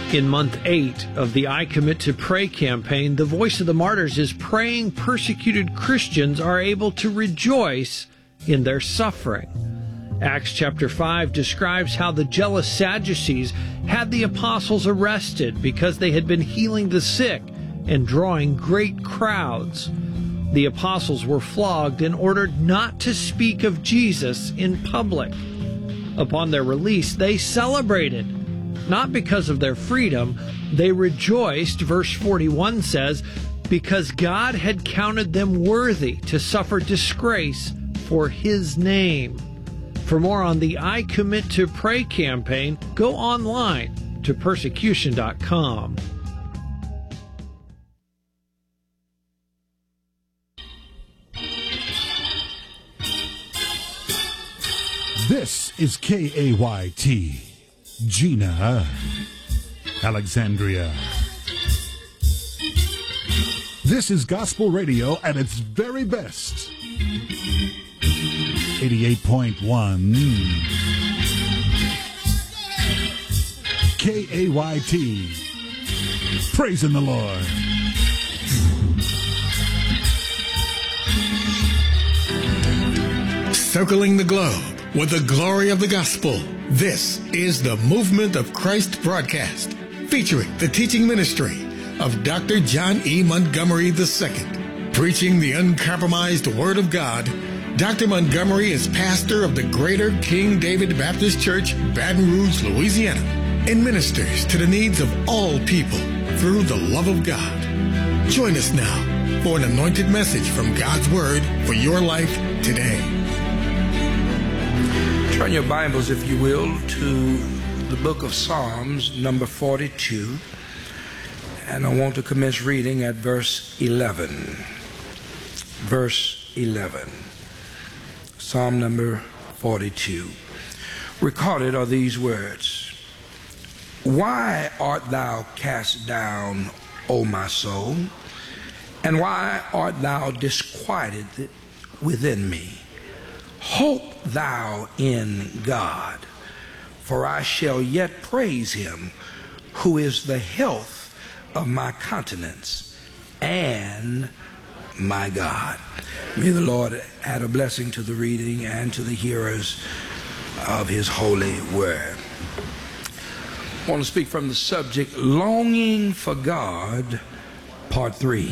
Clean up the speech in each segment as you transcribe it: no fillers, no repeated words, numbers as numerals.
In month 8 of the I Commit to Pray campaign, the Voice of the Martyrs is praying persecuted Christians are able to rejoice in their suffering. Acts chapter 5 describes how the jealous Sadducees had the apostles arrested because they had been healing the sick and drawing great crowds. The apostles were flogged and ordered not to speak of Jesus in public. Upon their release, they celebrated. Not because of their freedom, they rejoiced, verse 41 says, because God had counted them worthy to suffer disgrace for His name. For more on the I Commit to Pray campaign, go online to persecution.com. This is KAYT. Gina, Alexandria. This is gospel radio at its very best. 88.1 KAYT. Praising the Lord. Circling the globe with the glory of the gospel. This is the Movement of Christ broadcast, featuring the teaching ministry of Dr. John E. Montgomery II. Preaching the uncompromised Word of God, Dr. Montgomery is pastor of the Greater King David Baptist Church, Baton Rouge, Louisiana, and ministers to the needs of all people through the love of God. Join us now for an anointed message from God's Word for your life today. Turn your Bibles, if you will, to the book of Psalms, number 42. And I want to commence reading at verse 11. Verse 11. Psalm number 42. Recorded are these words. Why art thou cast down, O my soul? And why art thou disquieted within me? Hope thou in God, for I shall yet praise Him, who is the health of my countenance and my God. May the Lord add a blessing to the reading and to the hearers of His holy word. I want to speak from the subject, Longing for God, part 3.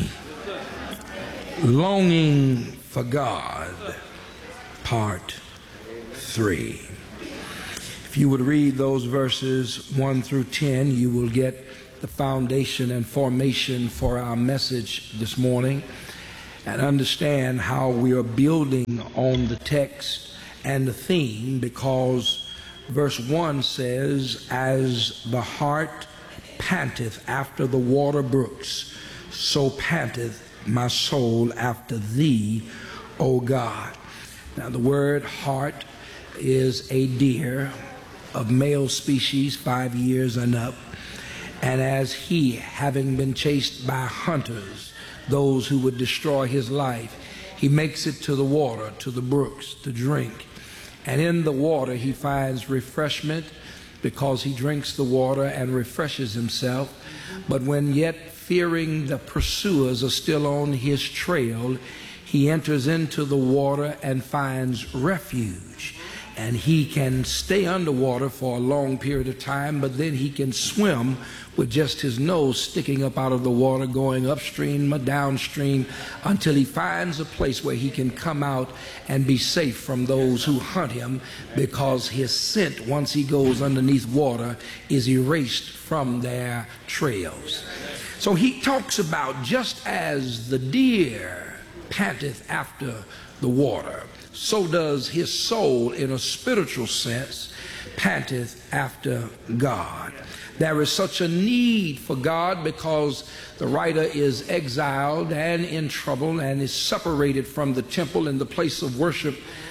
Longing for God, part 3. If you would read those verses 1 through 10, you will get the foundation and formation for our message this morning and understand how we are building on the text and the theme, because verse 1 says, as the hart panteth after the water brooks, so panteth my soul after thee, O God. Now, the word hart is a deer of male species, 5 years and up. And as he, having been chased by hunters, those who would destroy his life, he makes it to the water, to the brooks, to drink. And in the water he finds refreshment, because he drinks the water and refreshes himself. But when yet fearing the pursuers are still on his trail, he enters into the water and finds refuge. And he can stay underwater for a long period of time, but then he can swim with just his nose sticking up out of the water, going upstream or downstream, until he finds a place where he can come out and be safe from those who hunt him, because his scent, once he goes underneath water, is erased from their trails. So he talks about, just as the deer panteth after the water, so does his soul, in a spiritual sense, panteth after God. There is such a need for God, because the writer is exiled and in trouble and is separated from the temple and the place of worship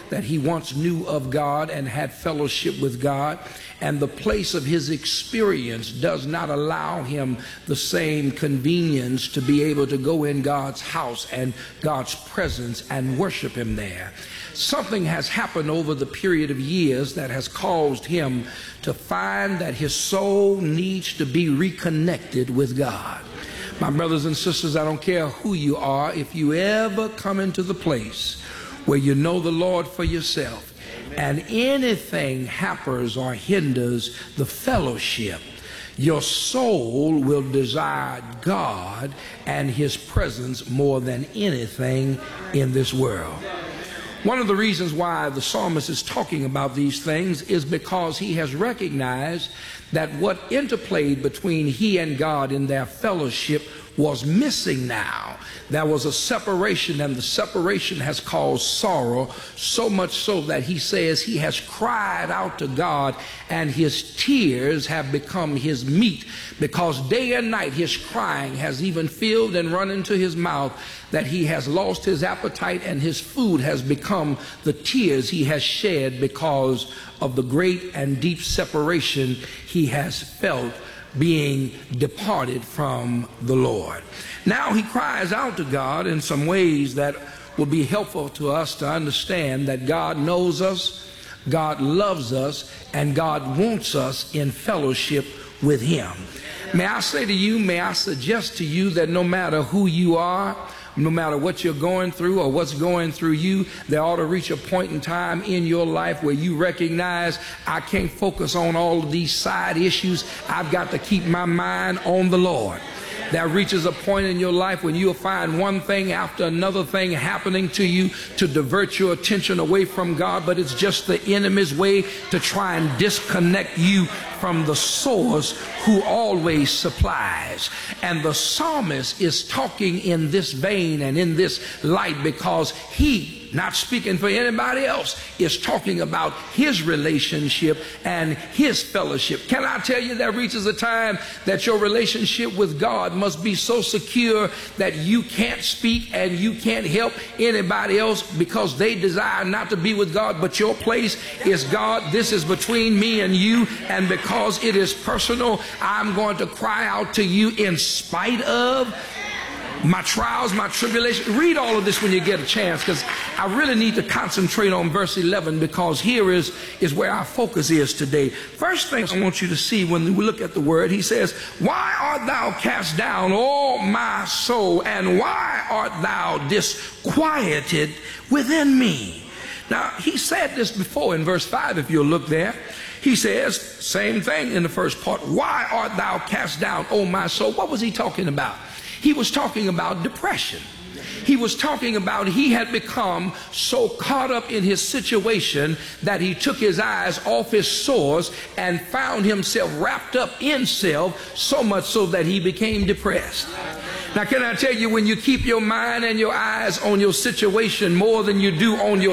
that he once knew of God and had fellowship with God, and the place of his experience does not allow him the same convenience to be able to go in God's house and God's presence and worship him there. Something has happened over the period of years that has caused him to find that his soul needs to be reconnected with God. My brothers and sisters, I don't care who you are, if you ever come into the place where you know the Lord for yourself, and anything hampers or hinders the fellowship, your soul will desire God and his presence more than anything in this world. One of the reasons why the psalmist is talking about these things is because he has recognized that what interplayed between he and God in their fellowship was missing now. There was a separation, and the separation has caused sorrow, so much so that he says he has cried out to God, and his tears have become his meat, because day and night his crying has even filled and run into his mouth, that he has lost his appetite, and his food has become the tears he has shed because of the great and deep separation he has felt being departed from the Lord. Now he cries out to God in some ways that will be helpful to us to understand that God knows us, God loves us, and God wants us in fellowship with him. May I say to you, may I suggest to you that no matter who you are, no matter what you're going through or what's going through you, there ought to reach a point in time in your life where you recognize, I can't focus on all of these side issues. I've got to keep my mind on the Lord. There reaches a point in your life when you'll find one thing after another thing happening to you to divert your attention away from God, but it's just the enemy's way to try and disconnect you from the source who always supplies. And the psalmist is talking in this vein and in this light because he, not speaking for anybody else, is talking about his relationship and his fellowship. Can I tell you, there reaches a time that your relationship with God must be so secure that you can't speak and you can't help anybody else because they desire not to be with God, but your place is God. This is between me and you, and because it is personal, I'm going to cry out to you in spite of my trials, my tribulation. Read all of this when you get a chance, because I really need to concentrate on verse 11, because here is where our focus is today. First thing I want you to see when we look at the word, he says, why art thou cast down, O my soul, and why art thou disquieted within me? Now, he said this before in verse 5, if you'll look there. He says, same thing in the first part, why art thou cast down, O my soul? What was he talking about? He was talking about depression. He was talking about he had become so caught up in his situation that he took his eyes off his source and found himself wrapped up in self, so much so that he became depressed. Now, can I tell you, when you keep your mind and your eyes on your situation more than you do on your